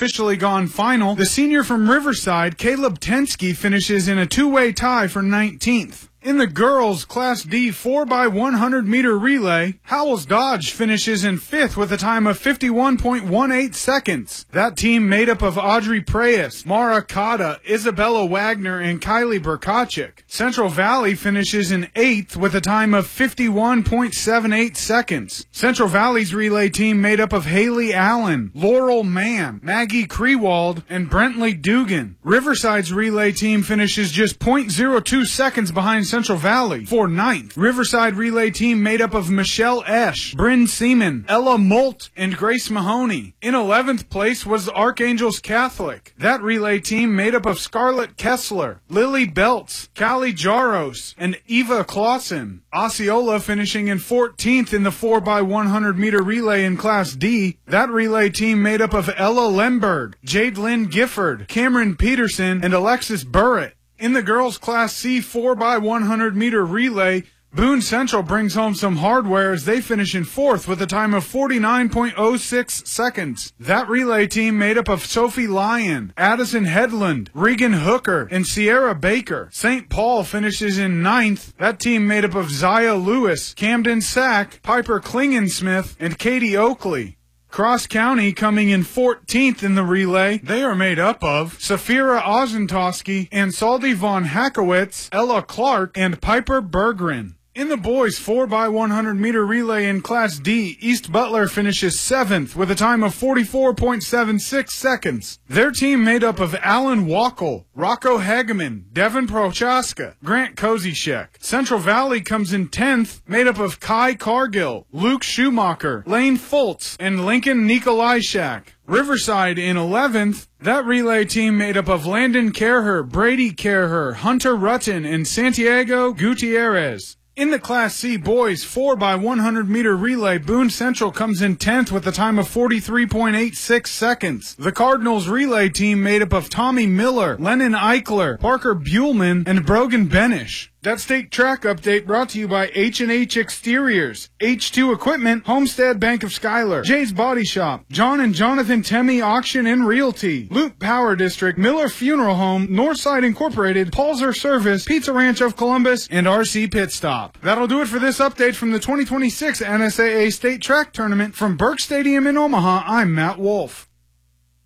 officially gone final. The senior from Riverside, Caleb Tensky, finishes in a two-way tie for 19th. In the girls' Class D 4x100 meter relay, Howells Dodge finishes in 5th with a time of 51.18 seconds. That team made up of Audrey Preyes, Mara Cotta, Isabella Wagner, and Kylie Berkachik. Central Valley finishes in 8th with a time of 51.78 seconds. Central Valley's relay team made up of Haley Allen, Laurel Mann, Maggie Krewald, and Brentley Dugan. Riverside's relay team finishes just 0.02 seconds behind Central Valley for 9th. Riverside relay team made up of Michelle Esch, Bryn Seaman, Ella Molt, and Grace Mahoney. In 11th place was Archangels Catholic. That relay team made up of Scarlett Kessler, Lily Belts, Callie Jaros, and Eva Clausen. Osceola finishing in 14th in the 4x100 meter relay in Class D. That relay team made up of Ella Lemberg, Jade Lynn Gifford, Cameron Peterson, and Alexis Burrett. In the girls' Class C 4x100 meter relay, Boone Central brings home some hardware as they finish in 4th with a time of 49.06 seconds. That relay team made up of Sophie Lyon, Addison Headland, Regan Hooker, and Sierra Baker. St. Paul finishes in 9th. That team made up of Zaya Lewis, Camden Sack, Piper Klingensmith, and Katie Oakley. Cross County coming in 14th in the relay. They are made up of Safira Ozentowski, Ansaldi von Hackowitz, Ella Clark, and Piper Berggren. In the boys' 4x100 meter relay in Class D, East Butler finishes 7th with a time of 44.76 seconds. Their team made up of Alan Wackel, Rocco Hageman, Devin Prochaska, Grant Koziszek. Central Valley comes in 10th, made up of Kai Cargill, Luke Schumacher, Lane Foltz, and Lincoln Nikolajczak. Riverside in 11th. That relay team made up of Landon Kerher, Brady Kerher, Hunter Rutten, and Santiago Gutierrez. In the Class C boys 4x100 meter relay, Boone Central comes in 10th with a time of 43.86 seconds. The Cardinals relay team made up of Tommy Miller, Lennon Eichler, Parker Buellman, and Brogan Benish. That state track update brought to you by H&H Exteriors, H2 Equipment, Homestead Bank of Schuyler, Jay's Body Shop, John and Jonathan Temmie Auction and Realty, Loop Power District, Miller Funeral Home, Northside Incorporated, Palzer Service, Pizza Ranch of Columbus, and RC Pit Stop. That'll do it for this update from the 2026 NSAA State Track Tournament. From Burke Stadium in Omaha, I'm Matt Wolf.